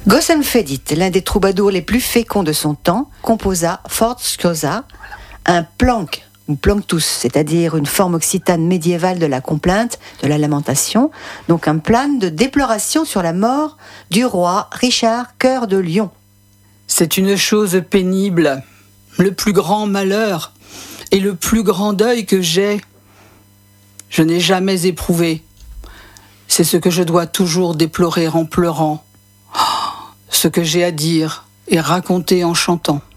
Gosenfedit, l'un des troubadours les plus féconds de son temps, composa Fortskoza, un plank ou planctus, c'est-à-dire une forme occitane médiévale de la complainte, de la lamentation, donc un plan de déploration sur la mort du roi Richard Cœur de Lion. C'est une chose pénible, le plus grand malheur et le plus grand deuil que je n'ai jamais éprouvé. C'est ce que je dois toujours déplorer en pleurant, ce que j'ai à dire et raconter en chantant.